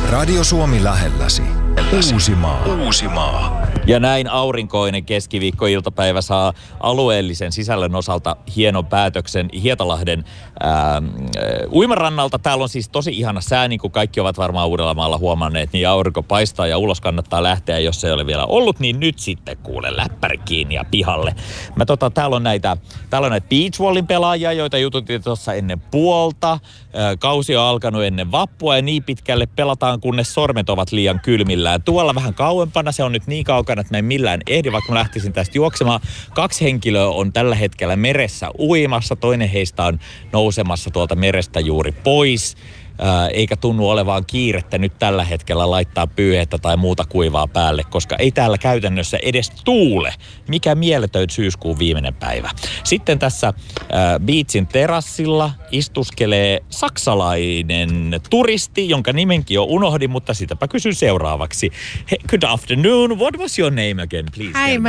Radio Suomi lähelläsi. Uusimaa. Ja näin aurinkoinen keskiviikkoiltapäivä saa alueellisen sisällön osalta hienon päätöksen Hietalahden uimarannalta. Täällä on siis tosi ihana sää, niin kuin kaikki ovat varmaan Uudellamaalla huomanneet, niin aurinko paistaa ja ulos kannattaa lähteä, jos se ei ole vielä ollut, niin nyt sitten kuule läppäri kiinni ja pihalle. Täällä on näitä beachvollin pelaajia, joita jututin tuossa ennen puolta. Kausi on alkanut ennen vappua ja niin pitkälle pelataan, kunnes sormet ovat liian kylmillään. Tuolla vähän kauempana, se on nyt niin kaukana, että mä en millään ehdi, vaikka mä lähtisin tästä juoksemaan. 2 henkilöä on tällä hetkellä meressä uimassa, toinen heistä on nousemassa tuolta merestä juuri pois. Eikä tunnu olevaan kiirettä nyt tällä hetkellä laittaa pyyhettä tai muuta kuivaa päälle, koska ei täällä käytännössä edes tuule. Mikä mieletön syyskuun viimeinen päivä. Sitten tässä beachin terassilla istuskelee saksalainen turisti, jonka nimenkin jo unohdin, mutta sitäpä kysyn seuraavaksi. Hey, good afternoon. What was your name again, please? Hi,